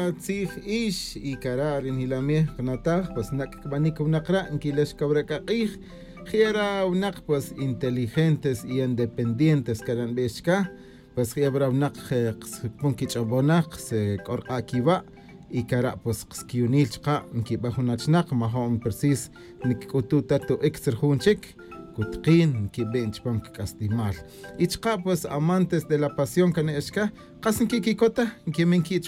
Tzij ish y karar en hilameh knataj pues nak banik unakra en kilesh kabrakaqij giera unak pues inteligentes y independientes karan beshka pues giebra unak punkich abonak se korqakiba y kara pues qskiunil chqa nkibajunachnak mahom persis nikkutu tatu extra hunchik kutqin kibench pam kastimal ichqa pues amantes de la pasión kaneshka qasin kikikota kimin